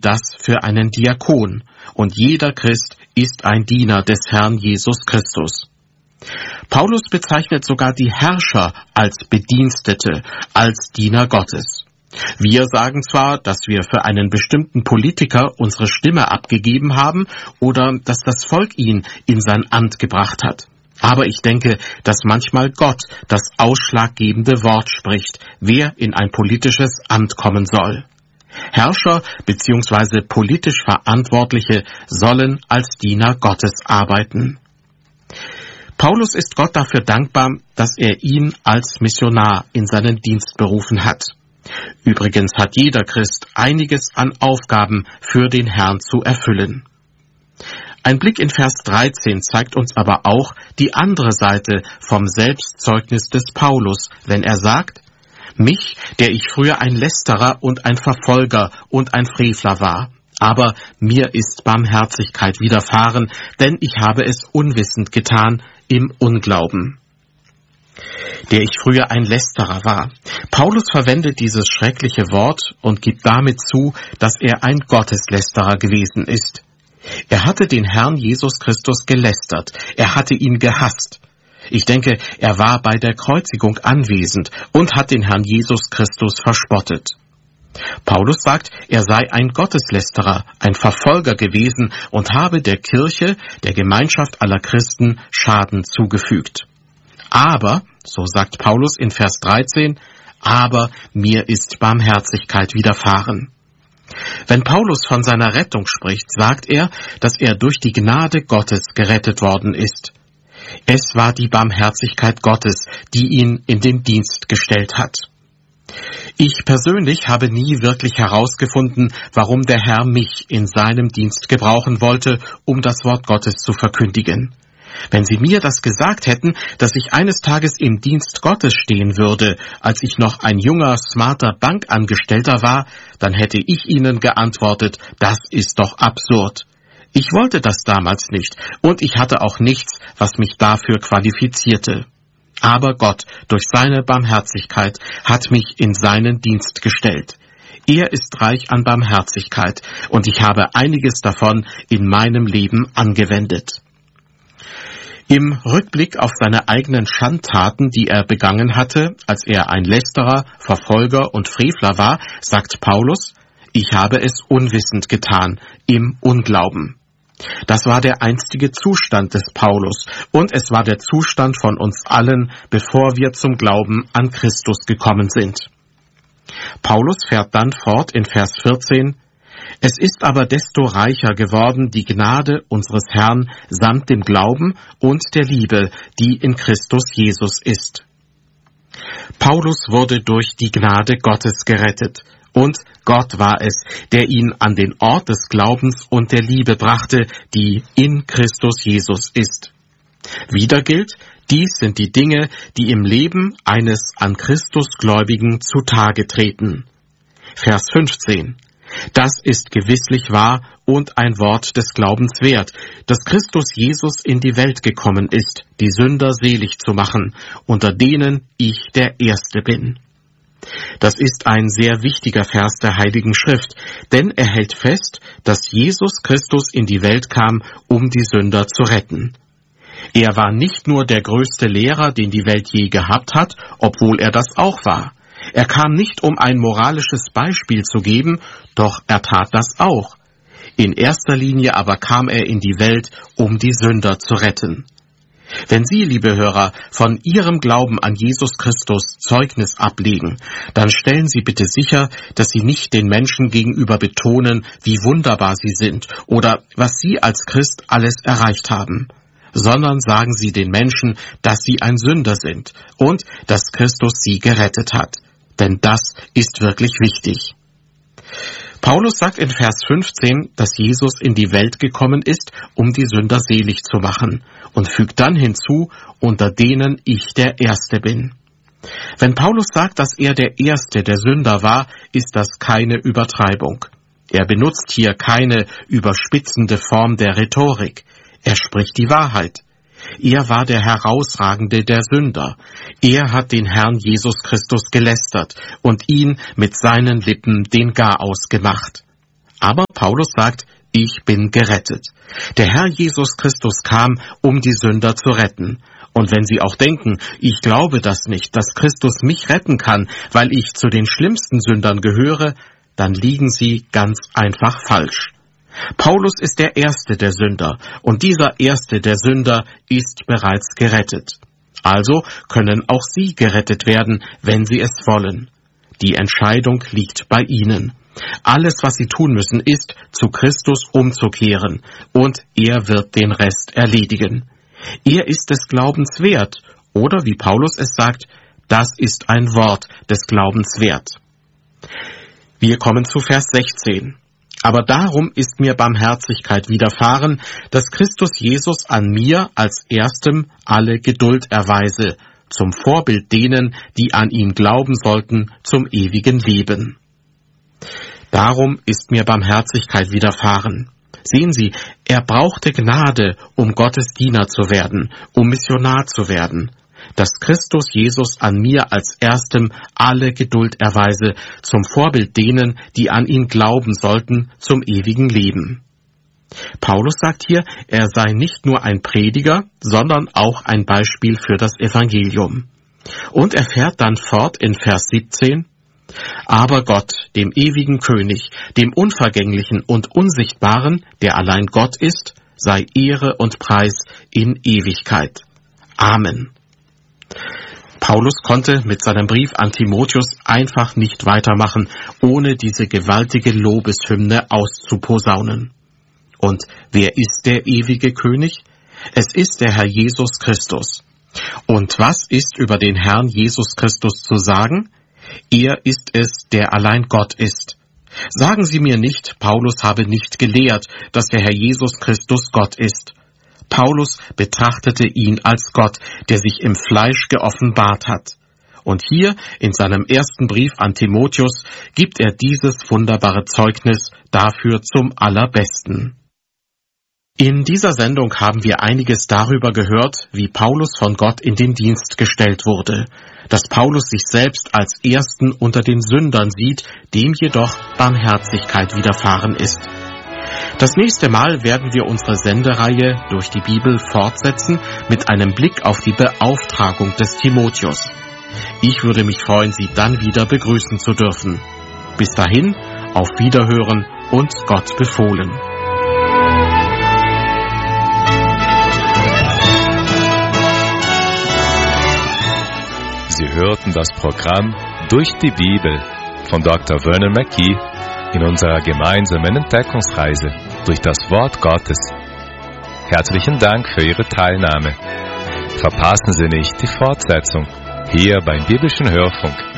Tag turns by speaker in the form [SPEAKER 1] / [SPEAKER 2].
[SPEAKER 1] das für einen Diakon, und jeder Christ ist ein Diener des Herrn Jesus Christus. Paulus bezeichnet sogar die Herrscher als Bedienstete, als Diener Gottes. Wir sagen zwar, dass wir für einen bestimmten Politiker unsere Stimme abgegeben haben oder dass das Volk ihn in sein Amt gebracht hat. Aber ich denke, dass manchmal Gott das ausschlaggebende Wort spricht, wer in ein politisches Amt kommen soll. Herrscher bzw. politisch Verantwortliche sollen als Diener Gottes arbeiten. Paulus ist Gott dafür dankbar, dass er ihn als Missionar in seinen Dienst berufen hat. Übrigens hat jeder Christ einiges an Aufgaben für den Herrn zu erfüllen. Ein Blick in Vers 13 zeigt uns aber auch die andere Seite vom Selbstzeugnis des Paulus, wenn er sagt: Mich, der ich früher ein Lästerer und ein Verfolger und ein Frevler war, aber mir ist Barmherzigkeit widerfahren, denn ich habe es unwissend getan im Unglauben. Der ich früher ein Lästerer war. Paulus verwendet dieses schreckliche Wort und gibt damit zu, dass er ein Gotteslästerer gewesen ist. Er hatte den Herrn Jesus Christus gelästert, er hatte ihn gehasst. Ich denke, er war bei der Kreuzigung anwesend und hat den Herrn Jesus Christus verspottet. Paulus sagt, er sei ein Gotteslästerer, ein Verfolger gewesen und habe der Kirche, der Gemeinschaft aller Christen, Schaden zugefügt. Aber, so sagt Paulus in Vers 13, aber mir ist Barmherzigkeit widerfahren. Wenn Paulus von seiner Rettung spricht, sagt er, dass er durch die Gnade Gottes gerettet worden ist. Es war die Barmherzigkeit Gottes, die ihn in den Dienst gestellt hat. Ich persönlich habe nie wirklich herausgefunden, warum der Herr mich in seinem Dienst gebrauchen wollte, um das Wort Gottes zu verkündigen. Wenn Sie mir das gesagt hätten, dass ich eines Tages im Dienst Gottes stehen würde, als ich noch ein junger, smarter Bankangestellter war, dann hätte ich Ihnen geantwortet, das ist doch absurd. Ich wollte das damals nicht und ich hatte auch nichts, was mich dafür qualifizierte. Aber Gott, durch seine Barmherzigkeit, hat mich in seinen Dienst gestellt. Er ist reich an Barmherzigkeit und ich habe einiges davon in meinem Leben angewendet. Im Rückblick auf seine eigenen Schandtaten, die er begangen hatte, als er ein Lästerer, Verfolger und Frevler war, sagt Paulus: Ich habe es unwissend getan, im Unglauben. Das war der einstige Zustand des Paulus und es war der Zustand von uns allen, bevor wir zum Glauben an Christus gekommen sind. Paulus fährt dann fort in Vers 14: Es ist aber desto reicher geworden die Gnade unseres Herrn samt dem Glauben und der Liebe, die in Christus Jesus ist. Paulus wurde durch die Gnade Gottes gerettet. Und Gott war es, der ihn an den Ort des Glaubens und der Liebe brachte, die in Christus Jesus ist. Wieder gilt, dies sind die Dinge, die im Leben eines an Christus Gläubigen zutage treten. Vers 15. Das ist gewisslich wahr und ein Wort des Glaubens wert, dass Christus Jesus in die Welt gekommen ist, die Sünder selig zu machen, unter denen ich der Erste bin. Das ist ein sehr wichtiger Vers der Heiligen Schrift, denn er hält fest, dass Jesus Christus in die Welt kam, um die Sünder zu retten. Er war nicht nur der größte Lehrer, den die Welt je gehabt hat, obwohl er das auch war. Er kam nicht, um ein moralisches Beispiel zu geben, doch er tat das auch. In erster Linie aber kam er in die Welt, um die Sünder zu retten. Wenn Sie, liebe Hörer, von Ihrem Glauben an Jesus Christus Zeugnis ablegen, dann stellen Sie bitte sicher, dass Sie nicht den Menschen gegenüber betonen, wie wunderbar sie sind oder was Sie als Christ alles erreicht haben, sondern sagen Sie den Menschen, dass sie ein Sünder sind und dass Christus sie gerettet hat. Denn das ist wirklich wichtig. Paulus sagt in Vers 15, dass Jesus in die Welt gekommen ist, um die Sünder selig zu machen, und fügt dann hinzu, unter denen ich der Erste bin. Wenn Paulus sagt, dass er der Erste der Sünder war, ist das keine Übertreibung. Er benutzt hier keine überspitzende Form der Rhetorik. Er spricht die Wahrheit. Er war der Herausragende der Sünder. Er hat den Herrn Jesus Christus gelästert und ihn mit seinen Lippen den Garaus gemacht. Aber Paulus sagt, ich bin gerettet. Der Herr Jesus Christus kam, um die Sünder zu retten. Und wenn Sie auch denken, ich glaube das nicht, dass Christus mich retten kann, weil ich zu den schlimmsten Sündern gehöre, dann liegen Sie ganz einfach falsch. Paulus ist der Erste der Sünder, und dieser Erste der Sünder ist bereits gerettet. Also können auch Sie gerettet werden, wenn Sie es wollen. Die Entscheidung liegt bei Ihnen. Alles, was Sie tun müssen, ist, zu Christus umzukehren, und er wird den Rest erledigen. Er ist des Glaubens wert, oder wie Paulus es sagt, das ist ein Wort des Glaubens wert. Wir kommen zu Vers 16. Aber darum ist mir Barmherzigkeit widerfahren, dass Christus Jesus an mir als Erstem alle Geduld erweise, zum Vorbild denen, die an ihn glauben sollten, zum ewigen Leben. Darum ist mir Barmherzigkeit widerfahren. Sehen Sie, er brauchte Gnade, um Gottes Diener zu werden, um Missionar zu werden. Dass Christus Jesus an mir als Erstem alle Geduld erweise, zum Vorbild denen, die an ihn glauben sollten, zum ewigen Leben. Paulus sagt hier, er sei nicht nur ein Prediger, sondern auch ein Beispiel für das Evangelium. Und er fährt dann fort in Vers 17, aber Gott, dem ewigen König, dem Unvergänglichen und Unsichtbaren, der allein Gott ist, sei Ehre und Preis in Ewigkeit. Amen. Paulus konnte mit seinem Brief an Timotheus einfach nicht weitermachen, ohne diese gewaltige Lobeshymne auszuposaunen. Und wer ist der ewige König? Es ist der Herr Jesus Christus. Und was ist über den Herrn Jesus Christus zu sagen? Er ist es, der allein Gott ist. Sagen Sie mir nicht, Paulus habe nicht gelehrt, dass der Herr Jesus Christus Gott ist. Paulus betrachtete ihn als Gott, der sich im Fleisch geoffenbart hat. Und hier in seinem ersten Brief an Timotheus gibt er dieses wunderbare Zeugnis dafür zum Allerbesten. In dieser Sendung haben wir einiges darüber gehört, wie Paulus von Gott in den Dienst gestellt wurde, dass Paulus sich selbst als Ersten unter den Sündern sieht, dem jedoch Barmherzigkeit widerfahren ist. Das nächste Mal werden wir unsere Sendereihe durch die Bibel fortsetzen mit einem Blick auf die Beauftragung des Timotheus. Ich würde mich freuen, Sie dann wieder begrüßen zu dürfen. Bis dahin, auf Wiederhören und Gott befohlen.
[SPEAKER 2] Sie hörten das Programm Durch die Bibel von Dr. Vernon McGee in unserer gemeinsamen Entdeckungsreise durch das Wort Gottes. Herzlichen Dank für Ihre Teilnahme. Verpassen Sie nicht die Fortsetzung hier beim Biblischen Hörfunk.